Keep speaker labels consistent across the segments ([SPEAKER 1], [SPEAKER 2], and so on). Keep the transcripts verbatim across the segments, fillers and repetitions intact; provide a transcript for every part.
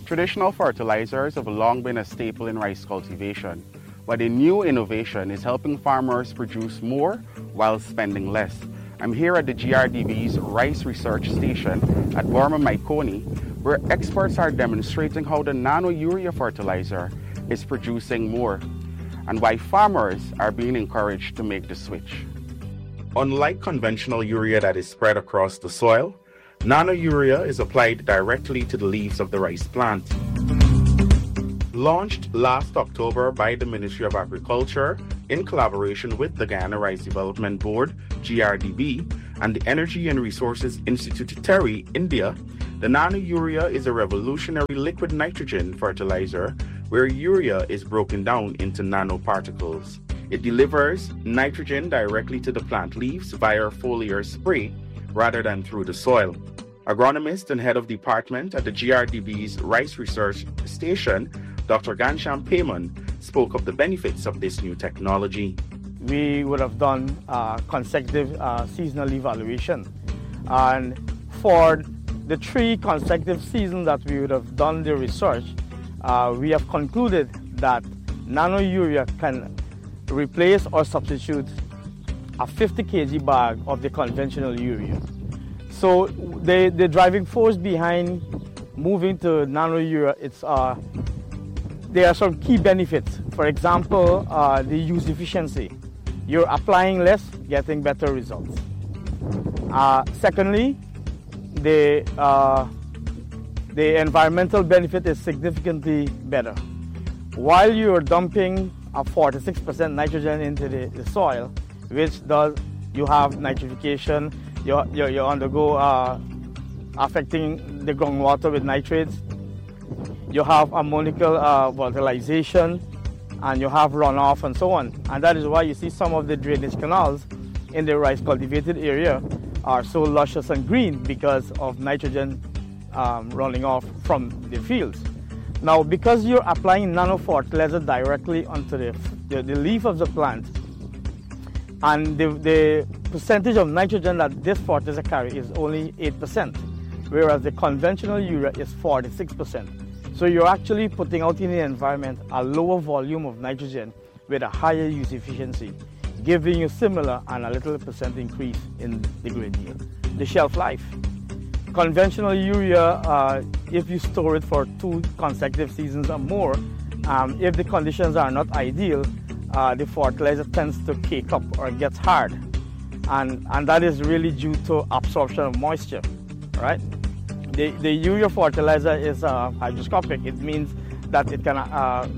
[SPEAKER 1] Traditional fertilizers have long been a staple in rice cultivation, but a new innovation is helping farmers produce more while spending less. I'm here at the G R D B's Rice Research Station at Borma-Maikoni, where experts are demonstrating how the nano-urea fertilizer is producing more and why farmers are being encouraged to make the switch. Unlike conventional urea that is spread across the soil, nano-urea is applied directly to the leaves of the rice plant. Launched last October by the Ministry of Agriculture in collaboration with the Guyana Rice Development Board, G R D B, and the Energy and Resources Institute TERI, India, the nano-urea is a revolutionary liquid nitrogen fertilizer where urea is broken down into nanoparticles. It delivers nitrogen directly to the plant leaves via foliar spray rather than through the soil. Agronomist and head of department at the G R D B's Rice Research Station, Doctor Ghanshyam Payman, spoke of the benefits of this new technology.
[SPEAKER 2] We would have done uh, consecutive uh, seasonal evaluation, and for the three consecutive seasons that we would have done the research, uh, we have concluded that nano-urea can replace or substitute a fifty kilogram bag of the conventional urea. So the, the driving force behind moving to nano-urea, it's, uh, there are some key benefits. For example, uh, the use efficiency. You're applying less, getting better results. Uh, secondly, the, uh, the environmental benefit is significantly better. While you're dumping a forty-six percent nitrogen into the, the soil, which does, you have nitrification, you, you, you undergo uh, affecting the groundwater with nitrates, you have ammonical uh, volatilization, and you have runoff and so on. And that is why you see some of the drainage canals in the rice cultivated area are so luscious and green because of nitrogen um, running off from the fields. Now, because you're applying nano fertilizer directly onto the, the, the leaf of the plant, and the, the percentage of nitrogen that this fertilizer carries is only eight percent, whereas the conventional urea is forty-six percent. So you're actually putting out in the environment a lower volume of nitrogen with a higher use efficiency, giving you similar and a little percent increase in the grain yield. The shelf life. Conventional urea, uh, if you store it for two consecutive seasons or more, um, if the conditions are not ideal, uh, the fertilizer tends to cake up or gets hard. And, and that is really due to absorption of moisture, right? The, the urea fertilizer is uh, hygroscopic. It means that it can uh,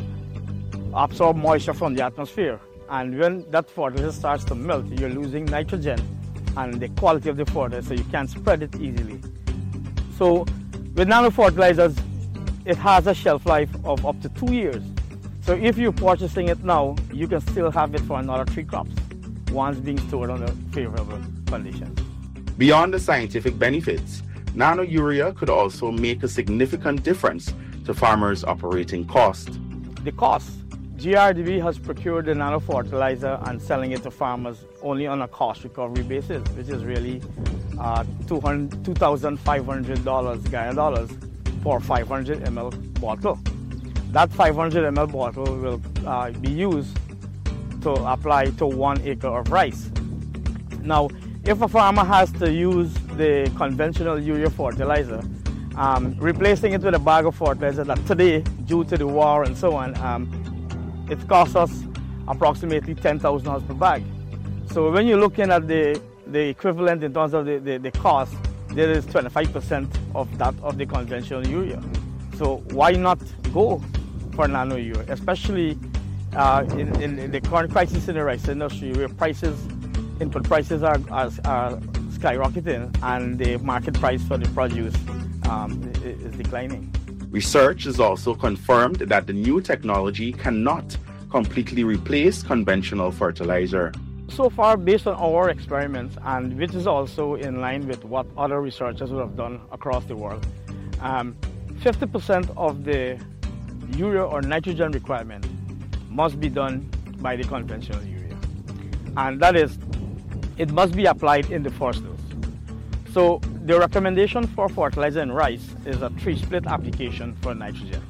[SPEAKER 2] absorb moisture from the atmosphere. And when that fertilizer starts to melt, you're losing nitrogen and the quality of the fertilizer, so you can't spread it easily. So with nano fertilizers, it has a shelf life of up to two years. So if you're purchasing it now, you can still have it for another three crops, once being stored under favorable conditions.
[SPEAKER 1] Beyond the scientific benefits, nano-urea could also make a significant difference to farmers' operating cost.
[SPEAKER 2] The cost. G R D B has procured the nano fertilizer and selling it to farmers only on a cost recovery basis, which is really uh, two thousand five hundred dollars Guyana dollars for five hundred milliliter bottle. That five hundred milliliter bottle will uh, be used to apply to one acre of rice. Now, if a farmer has to use the conventional urea fertilizer, um, replacing it with a bag of fertilizer that today, due to the war and so on, um, it costs us approximately ten thousand dollars per bag. So when you're looking at the, the equivalent in terms of the, the, the cost, there is twenty-five percent of that of the conventional urea. So why not go for nano urea, especially uh, in, in, in the current crisis in the rice industry where prices, input prices are, are, are skyrocketing and the market price for the produce um, is declining.
[SPEAKER 1] Research has also confirmed that the new technology cannot completely replace conventional fertilizer.
[SPEAKER 2] So far, based on our experiments, and which is also in line with what other researchers would have done across the world, um, fifty percent of the urea or nitrogen requirement must be done by the conventional urea. And that is, it must be applied in the first dose. So the recommendation for fertilizer in rice is a three-split application for nitrogen.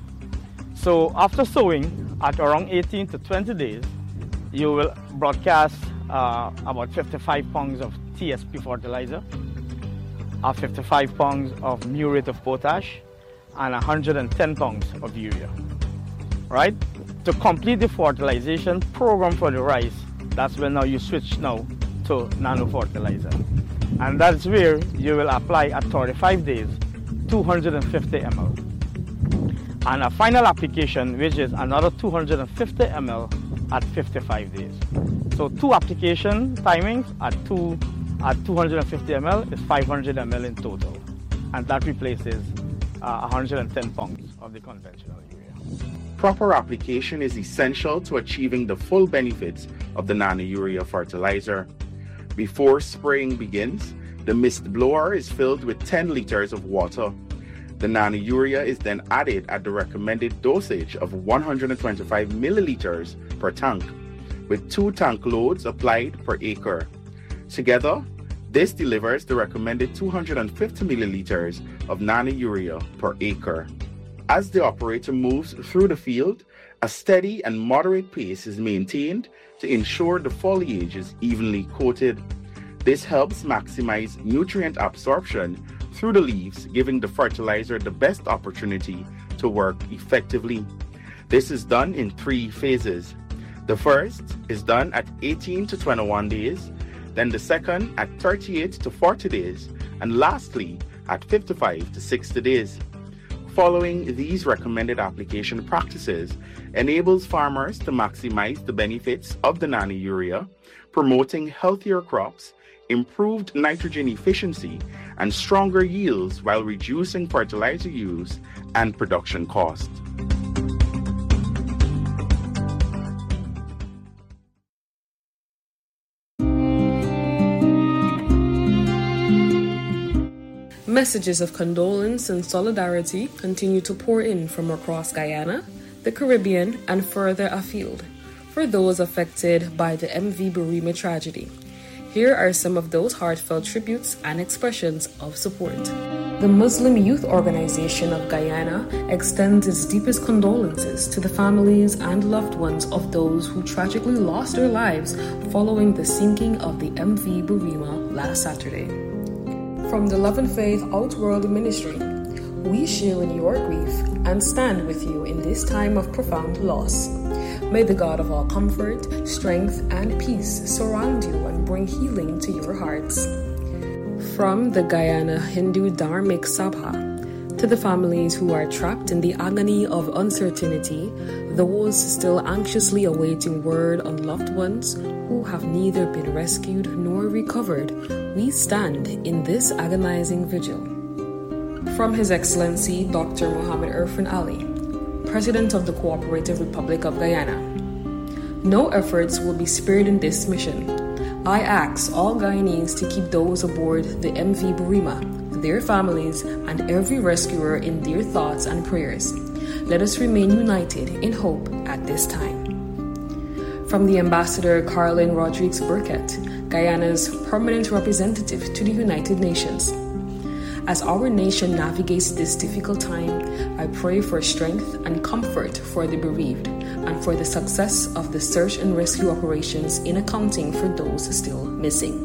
[SPEAKER 2] So after sowing, at around eighteen to twenty days, you will broadcast uh, about fifty-five pounds of T S P fertilizer, uh, fifty-five pounds of muriate of potash, and one hundred ten pounds of urea. Right? To complete the fertilization program for the rice, that's when now you switch now to nano fertilizer. And that's where you will apply at thirty-five days, two hundred fifty milliliters. And a final application, which is another two hundred fifty milliliters at fifty-five days. So two application timings at two at two hundred fifty milliliters is five hundred milliliters in total. And that replaces uh, one hundred ten pounds of the conventional urea.
[SPEAKER 1] Proper application is essential to achieving the full benefits of the nano-urea fertilizer. Before spraying begins, the mist blower is filled with ten liters of water. The nano-urea is then added at the recommended dosage of one hundred twenty-five milliliters per tank, with two tank loads applied per acre. Together, this delivers the recommended two hundred fifty milliliters of nano-urea per acre. As the operator moves through the field, a steady and moderate pace is maintained to ensure the foliage is evenly coated. This helps maximize nutrient absorption through the leaves, giving the fertilizer the best opportunity to work effectively. This is done in three phases. The first is done at eighteen to twenty-one days, then the second at thirty-eight to forty days, and lastly at fifty-five to sixty days. Following these recommended application practices enables farmers to maximize the benefits of the nano-urea, promoting healthier crops, improved nitrogen efficiency, and stronger yields while reducing fertilizer use and production cost.
[SPEAKER 3] Messages of condolence and solidarity continue to pour in from across Guyana, the Caribbean, and further afield for those affected by the M V Burima tragedy. Here are some of those heartfelt tributes and expressions of support. The Muslim Youth Organization of Guyana extends its deepest condolences to the families and loved ones of those who tragically lost their lives following the sinking of the M V Burima last Saturday. From the Love and Faith Outworld Ministry, we share in your grief and stand with you in this time of profound loss. May the God of all comfort, strength, and peace surround you and bring healing to your hearts. From the Guyana Hindu Dharmic Sabha, to the families who are trapped in the agony of uncertainty, those still anxiously awaiting word on loved ones who have neither been rescued nor recovered, we stand in this agonizing vigil. From His Excellency Doctor Mohammed Irfan Ali, President of the Cooperative Republic of Guyana, no efforts will be spared in this mission. I ask all Guyanese to keep those aboard the M V Burima, their families, and every rescuer in their thoughts and prayers. Let us remain united in hope at this time. From the Ambassador Carlin Rodriguez Burkett, Guyana's permanent representative to the United Nations. As our nation navigates this difficult time, I pray for strength and comfort for the bereaved and for the success of the search and rescue operations in accounting for those still missing.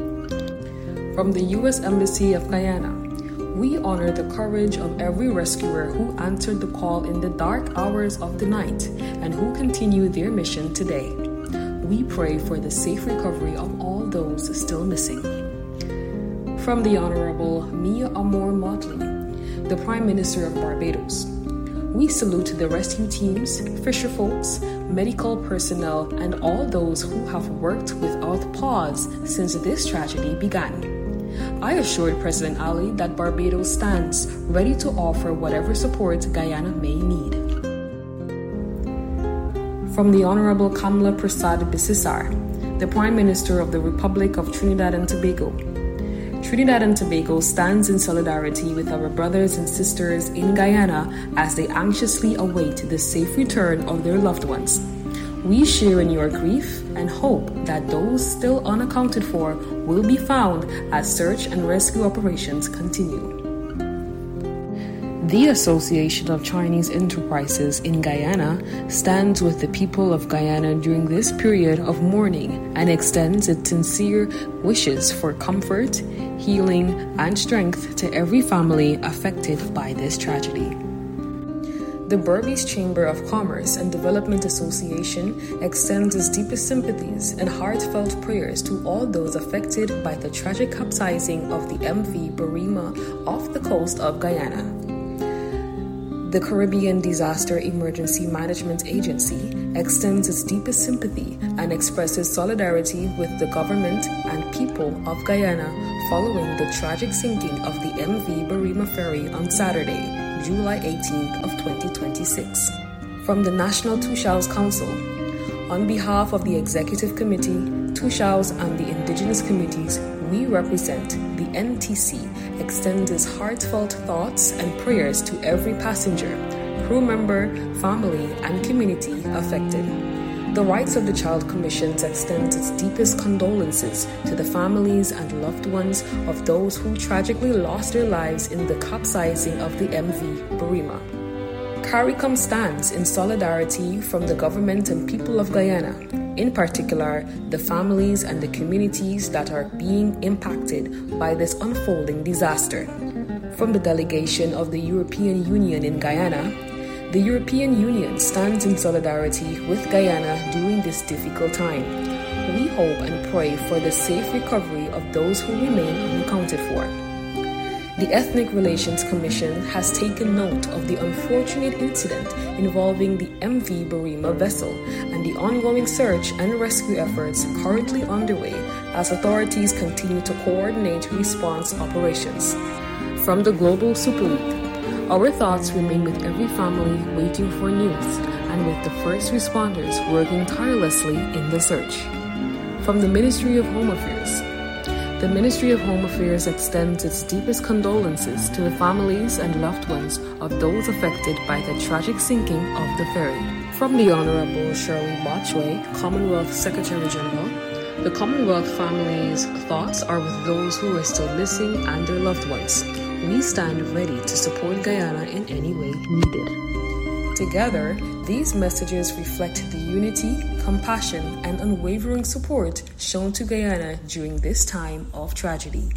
[SPEAKER 3] From the U S Embassy of Guyana, we honor the courage of every rescuer who answered the call in the dark hours of the night and who continue their mission today. We pray for the safe recovery of all those still missing. From the Honorable Mia Amor Motley, the Prime Minister of Barbados, we salute the rescue teams, fisher folks, medical personnel, and all those who have worked without pause since this tragedy began. I assured President Ali that Barbados stands ready to offer whatever support Guyana may need. From the Honorable Kamla Prasad Bisisar, the Prime Minister of the Republic of Trinidad and Tobago, Trinidad and Tobago stands in solidarity with our brothers and sisters in Guyana as they anxiously await the safe return of their loved ones. We share in your grief and hope that those still unaccounted for will be found as search and rescue operations continue. The Association of Chinese Enterprises in Guyana stands with the people of Guyana during this period of mourning and extends its sincere wishes for comfort, healing, and strength to every family affected by this tragedy. The Berbice Chamber of Commerce and Development Association extends its deepest sympathies and heartfelt prayers to all those affected by the tragic capsizing of the M V Barima off the coast of Guyana. The Caribbean Disaster Emergency Management Agency extends its deepest sympathy and expresses solidarity with the government and people of Guyana following the tragic sinking of the M V Barima ferry on Saturday, July eighteenth of twenty twenty-six. From the National Tushals Council, on behalf of the Executive Committee, Tushals and the Indigenous Committees we represent, the N T C extends its heartfelt thoughts and prayers to every passenger, crew member, family, and community affected. The Rights of the Child Commission extends its deepest condolences to the families and loved ones of those who tragically lost their lives in the capsizing of the M V Barima. CARICOM stands in solidarity from the government and people of Guyana, in particular the families and the communities that are being impacted by this unfolding disaster. From the delegation of the European Union in Guyana, the European Union stands in solidarity with Guyana during this difficult time. We hope and pray for the safe recovery of those who remain unaccounted for. The Ethnic Relations Commission has taken note of the unfortunate incident involving the M V Barima vessel and the ongoing search and rescue efforts currently underway as authorities continue to coordinate response operations. From the Global Super League, our thoughts remain with every family waiting for news and with the first responders working tirelessly in the search. From the Ministry of Home Affairs, the Ministry of Home Affairs extends its deepest condolences to the families and loved ones of those affected by the tragic sinking of the ferry. From the Honorable Shirley Botchway, Commonwealth Secretary General, the Commonwealth family's thoughts are with those who are still missing and their loved ones. We stand ready to support Guyana in any way needed. Together, these messages reflect the unity, compassion, and unwavering support shown to Guyana during this time of tragedy.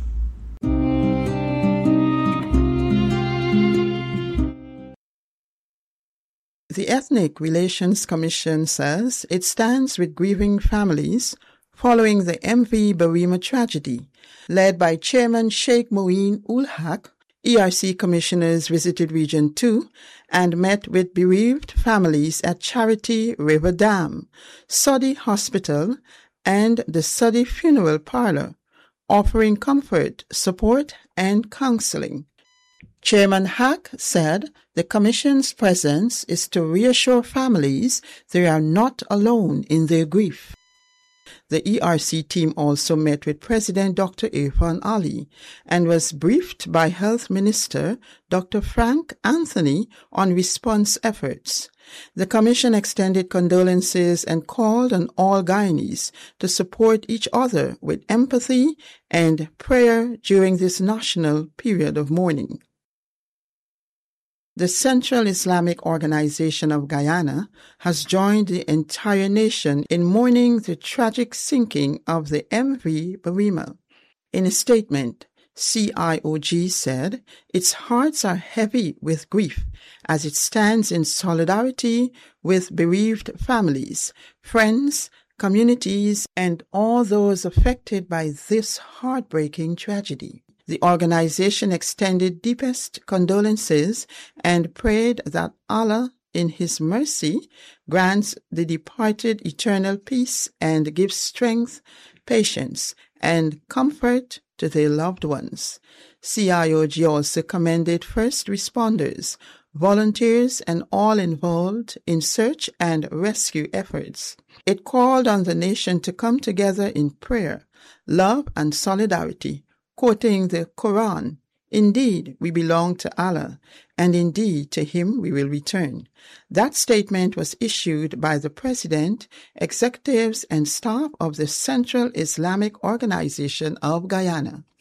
[SPEAKER 4] The Ethnic Relations Commission says it stands with grieving families following the M V Barima tragedy. Led by Chairman Sheikh Moeen Ul Haq, E R C commissioners visited Region two and met with bereaved families at Charity River Dam, Soddy Hospital, and the Soddy Funeral Parlor, offering comfort, support, and counseling. Chairman Haq said the Commission's presence is to reassure families they are not alone in their grief. The E R C team also met with President Doctor Irfan Ali and was briefed by Health Minister Doctor Frank Anthony on response efforts. The Commission extended condolences and called on all Guyanese to support each other with empathy and prayer during this national period of mourning. The Central Islamic Organization of Guyana has joined the entire nation in mourning the tragic sinking of the M V Barima. In a statement, C I O G said its hearts are heavy with grief as it stands in solidarity with bereaved families, friends, communities, and all those affected by this heartbreaking tragedy. The organization extended deepest condolences and prayed that Allah, in His mercy, grants the departed eternal peace and gives strength, patience, and comfort to their loved ones. C I O G also commended first responders, volunteers, and all involved in search and rescue efforts. It called on the nation to come together in prayer, love, and solidarity, quoting the Quran Indeed, we belong to Allah, and indeed to Him we will return. That statement was issued by the President, executives, and staff of the Central Islamic Organization of Guyana.